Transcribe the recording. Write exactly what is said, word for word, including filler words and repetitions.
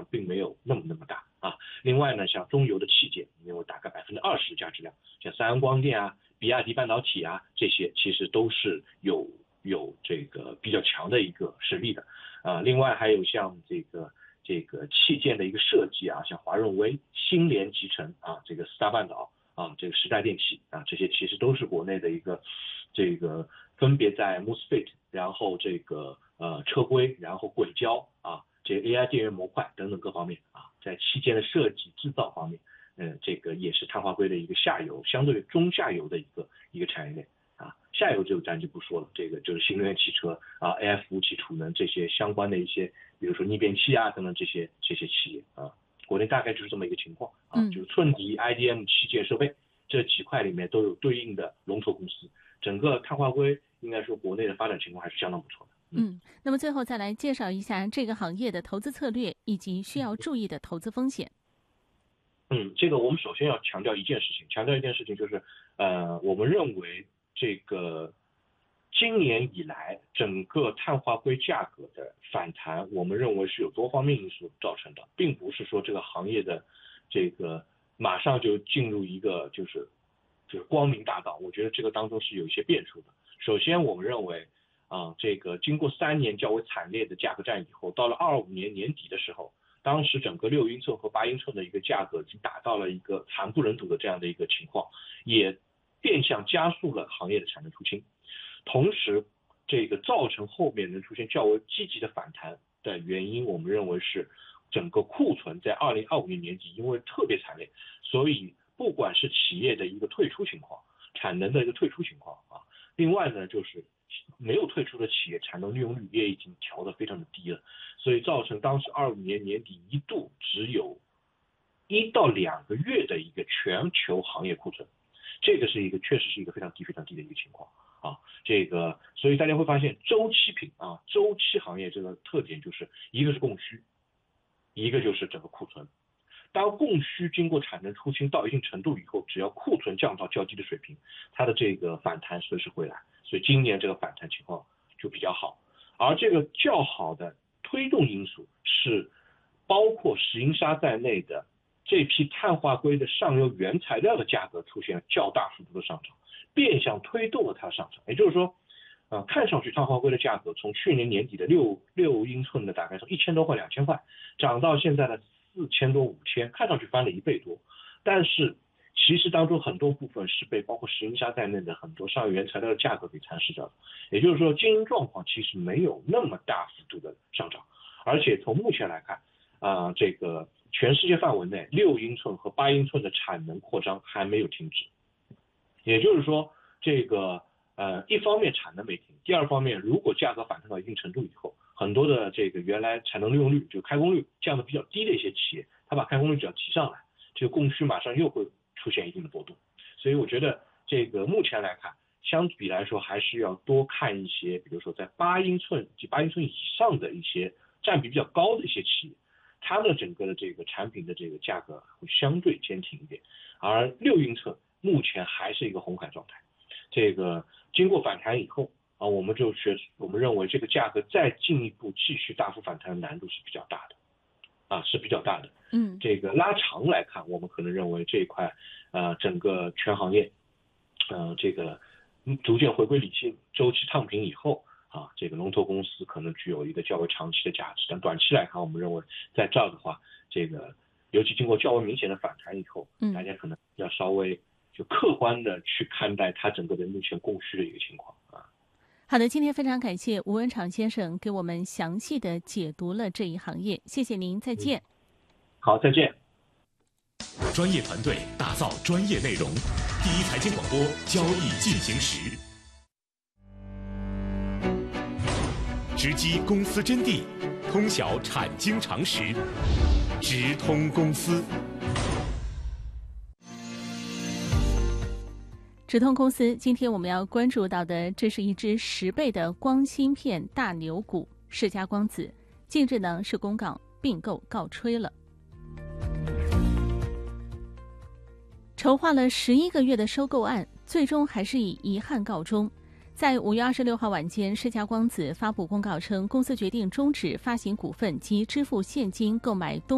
并没有那么那么大啊。另外呢，像中游的器件，因为大概百分之二十价值量，像三安光电啊、比亚迪半导体啊，这些其实都是有有这个比较强的一个实力的啊。另外还有像这个这个器件的一个设计啊，像华润微、新联集成啊，这个四大半岛啊，这个时代电器啊，这些其实都是国内的一个这个分别在 MOSFET， 然后这个呃车规，然后轨交啊，这个 A I 电源模块等等各方面啊，在器件的设计制造方面，嗯、呃，这个也是碳化硅的一个下游，相对中下游的一个一个产业链啊。下游就咱就不说了，这个就是新能源汽车啊 ，A I 服务器、储能这些相关的一些，比如说逆变器啊等等这些这些企业啊，国内大概就是这么一个情况啊，就是寸底、I D M、器件设备这几块里面都有对应的龙头公司，整个碳化硅应该说国内的发展情况还是相当不错的。 嗯，那么最后再来介绍一下这个行业的投资策略以及需要注意的投资风险。 嗯，这个我们首先要强调一件事情，强调一件事情就是，呃，我们认为这个今年以来整个碳化硅价格的反弹，我们认为是有多方面因素造成的，并不是说这个行业的这个马上就进入一个就是就是光明大道，我觉得这个当中是有一些变数的。首先，我们认为啊，这个经过三年较为惨烈的价格战以后，到了二五年年底的时候，当时整个六英寸和八英寸的一个价格已经达到了一个惨不忍睹的这样的一个情况，也变相加速了行业的产能出清。同时，这个造成后面能出现较为积极的反弹的原因，我们认为是整个库存在二零二五年年底因为特别惨烈，所以不管是企业的一个退出情况，产能的一个退出情况啊，另外呢就是没有退出的企业产能利用率也已经调得非常的低了，所以造成当时二五年年底一度只有一到两个月的一个全球行业库存，这个是一个确实是一个非常低非常低的一个情况啊。这个所以大家会发现周期品啊，周期行业这个特点就是一个是供需，一个就是整个库存。当供需经过产能出清到一定程度以后，只要库存降到较低的水平，它的这个反弹随时会来，所以今年这个反弹情况就比较好。而这个较好的推动因素是包括石英砂在内的这批碳化硅的上游原材料的价格出现较大幅度的上涨，变相推动了它上涨。也就是说，呃，看上去碳化硅的价格从去年年底的六六英寸的大概从一千多块、两千块，涨到现在的四千多、五千，看上去翻了一倍多。但是其实当中很多部分是被包括石英砂在内的很多上游原材料的价格给蚕食掉的。也就是说，经营状况其实没有那么大幅度的上涨，而且从目前来看，啊、呃，这个全世界范围内六英寸和八英寸的产能扩张还没有停止。也就是说，这个呃，一方面产能没停，第二方面，如果价格反弹到一定程度以后，很多的这个原来产能利用率就开工率降得比较低的一些企业，它把开工率只要提上来，这个供需马上又会出现一定的波动。所以我觉得这个目前来看，相比来说还是要多看一些，比如说在八英寸及八英寸以上的一些占比比较高的一些企业，它的整个的这个产品的这个价格会相对坚挺一点，而六英寸目前还是一个红海状态。这个经过反弹以后啊，我们就学我们认为这个价格再进一步继续大幅反弹的难度是比较大的，啊是比较大的。 嗯， 这个拉长来看，我们可能认为这一块呃整个全行业，呃这个逐渐回归理性，周期躺平以后啊，这个龙头公司可能具有一个较为长期的价值。但短期来看，我们认为在这儿的话，这个尤其经过较为明显的反弹以后， 嗯， 大家可能要稍微就客观的去看待它整个的目前供需的一个情况啊。 好的，今天非常感谢吴文场先生给我们详细的解读了这一行业，谢谢您，再见。 嗯、好，再见。 专业团队打造专业内容，第一财经广播，交易进行时。直击公司真谛，通晓产经常识，直通公司。 直通公司，今天我们要关注到的，这是一只十倍的光芯片大牛股世嘉光子，近日呢是公告并购告吹了。筹划了十一个月的收购案，最终还是以遗憾告终。在五月二十六号晚间，世嘉光子发布公告称，公司决定终止发行股份及支付现金购买东